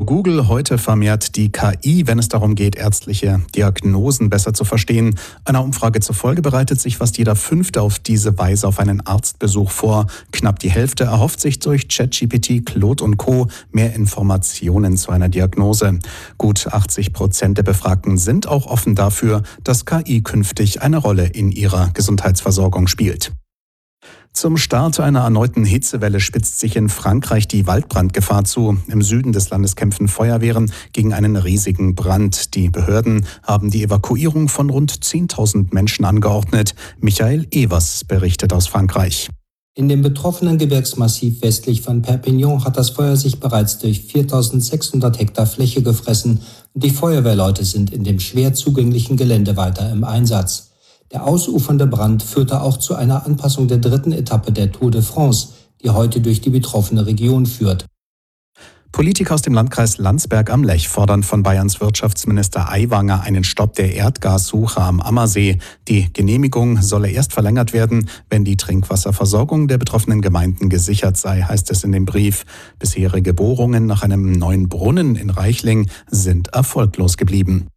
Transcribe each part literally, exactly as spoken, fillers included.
Google heute vermehrt die K I, wenn es darum geht, ärztliche Diagnosen besser zu verstehen. Einer Umfrage zufolge bereitet sich fast jeder Fünfte auf diese Weise auf einen Arztbesuch vor. Knapp die Hälfte erhofft sich durch ChatGPT, Claude und Co. mehr Informationen zu einer Diagnose. Gut achtzig Prozent der Befragten sind auch offen dafür, dass K I künftig eine Rolle in ihrer Gesundheitsversorgung spielt. Zum Start einer erneuten Hitzewelle spitzt sich in Frankreich die Waldbrandgefahr zu. Im Süden des Landes kämpfen Feuerwehren gegen einen riesigen Brand. Die Behörden haben die Evakuierung von rund zehntausend Menschen angeordnet. Michael Evers berichtet aus Frankreich. In dem betroffenen Gebirgsmassiv westlich von Perpignan hat das Feuer sich bereits durch viertausendsechshundert Hektar Fläche gefressen und die Feuerwehrleute sind in dem schwer zugänglichen Gelände weiter im Einsatz. Der ausufernde Brand führte auch zu einer Anpassung der dritten Etappe der Tour de France, die heute durch die betroffene Region führt. Politiker aus dem Landkreis Landsberg am Lech fordern von Bayerns Wirtschaftsminister Aiwanger einen Stopp der Erdgassuche am Ammersee. Die Genehmigung solle erst verlängert werden, wenn die Trinkwasserversorgung der betroffenen Gemeinden gesichert sei, heißt es in dem Brief. Bisherige Bohrungen nach einem neuen Brunnen in Reichling sind erfolglos geblieben.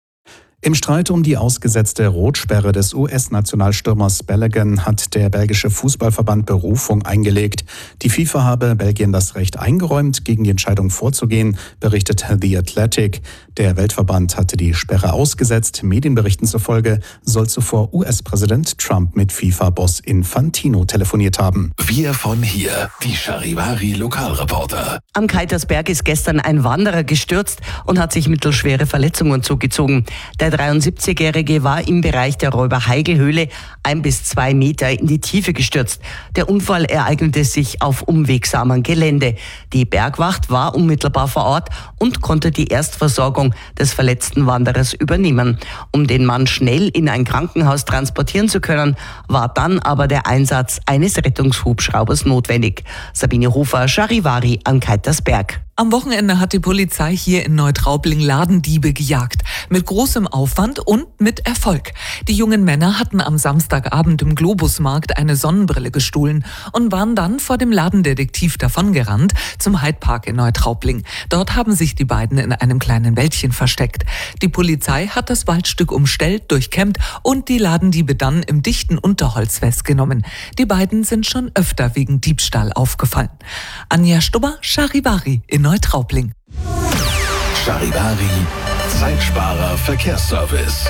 Im Streit um die ausgesetzte Rotsperre des U S-Nationalstürmers Balogun hat der belgische Fußballverband Berufung eingelegt. Die FIFA habe Belgien das Recht eingeräumt, gegen die Entscheidung vorzugehen, berichtet The Athletic. Der Weltverband hatte die Sperre ausgesetzt. Medienberichten zufolge soll zuvor U S-Präsident Trump mit FIFA-Boss Infantino telefoniert haben. Wir von hier, die Charivari-Lokalreporter. Am Keitersberg ist gestern ein Wanderer gestürzt und hat sich mittelschwere Verletzungen zugezogen. Der dreiundsiebzigjährige war im Bereich der Räuber-Heigl-Höhle ein bis zwei Meter in die Tiefe gestürzt. Der Unfall ereignete sich auf unwegsamem Gelände. Die Bergwacht war unmittelbar vor Ort und konnte die Erstversorgung des verletzten Wanderers übernehmen. Um den Mann schnell in ein Krankenhaus transportieren zu können, war dann aber der Einsatz eines Rettungshubschraubers notwendig. Sabine Hofer, Charivari am Keitersberg. Am Wochenende hat die Polizei hier in Neutraubling Ladendiebe gejagt. Mit großem Aufwand und mit Erfolg. Die jungen Männer hatten am Samstagabend im Globusmarkt eine Sonnenbrille gestohlen und waren dann vor dem Ladendetektiv davongerannt zum Hyde Park in Neutraubling. Dort haben sich die beiden in einem kleinen Wäldchen versteckt. Die Polizei hat das Waldstück umstellt, durchkämmt und die Ladendiebe dann im dichten Unterholz festgenommen. Die beiden sind schon öfter wegen Diebstahl aufgefallen. Anja Stubber, Charivari in Neutraubling. Charivari, Zeitsparer Verkehrsservice.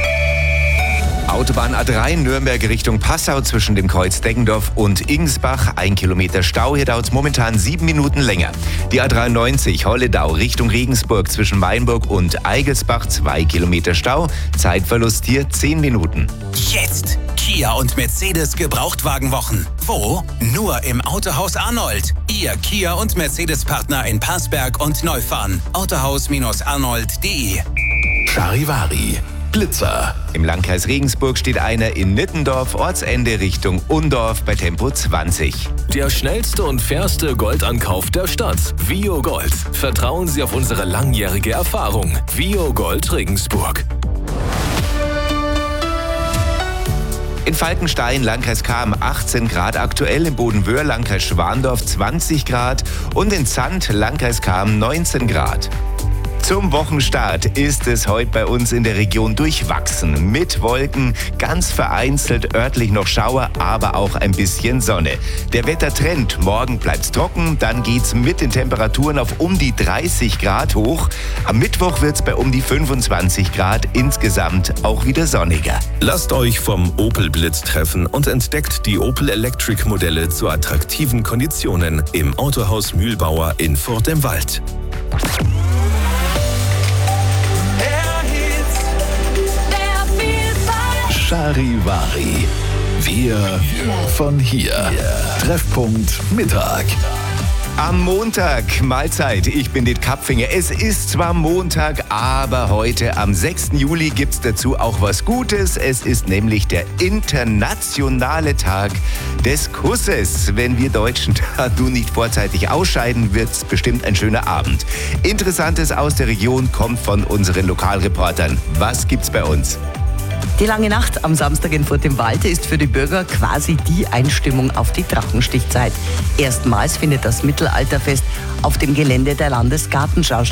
Autobahn A drei, Nürnberg Richtung Passau zwischen dem Kreuz Deggendorf und Igensbach. Ein Kilometer Stau, hier dauert es momentan sieben Minuten länger. Die A dreiundneunzig, Holledau Richtung Regensburg zwischen Mainburg und Eigelsbach. Zwei Kilometer Stau, Zeitverlust hier zehn Minuten. Jetzt Kia und Mercedes Gebrauchtwagenwochen. Wo? Nur im Autohaus Arnold. Ihr Kia und Mercedes-Partner in Passberg und Neufahren. autohaus arnold punkt de. Charivari, Blitzer. Im Landkreis Regensburg steht einer in Nittendorf, Ortsende Richtung Undorf bei Tempo zwanzig. Der schnellste und fairste Goldankauf der Stadt. Vio Gold. Vertrauen Sie auf unsere langjährige Erfahrung. Vio Gold Regensburg. In Falkenstein, Landkreis Cham, achtzehn Grad aktuell, im Bodenwöhr, Landkreis Schwandorf, zwanzig Grad und in Zandt, Landkreis Cham, neunzehn Grad. Zum Wochenstart ist es heute bei uns in der Region durchwachsen. Mit Wolken, ganz vereinzelt örtlich noch Schauer, aber auch ein bisschen Sonne. Der Wettertrend, morgen bleibt's trocken, dann geht's mit den Temperaturen auf um die dreißig Grad hoch. Am Mittwoch wird's bei um die fünfundzwanzig Grad, insgesamt auch wieder sonniger. Lasst euch vom Opel Blitz treffen und entdeckt die Opel Electric Modelle zu attraktiven Konditionen im Autohaus Mühlbauer in Furt im Wald. Charivari. Wir von hier. Treffpunkt Mittag. Am Montag, Mahlzeit, ich bin Dit Kapfinger. Es ist zwar Montag, aber heute am sechsten Juli gibt's dazu auch was Gutes. Es ist nämlich der internationale Tag des Kusses. Wenn wir Deutschen da nun nicht vorzeitig ausscheiden, wird's bestimmt ein schöner Abend. Interessantes aus der Region kommt von unseren Lokalreportern. Was gibt's bei uns? Die lange Nacht am Samstag in Furt im Wald ist für die Bürger quasi die Einstimmung auf die Drachenstichzeit. Erstmals findet das Mittelalterfest auf dem Gelände der Landesgartenschau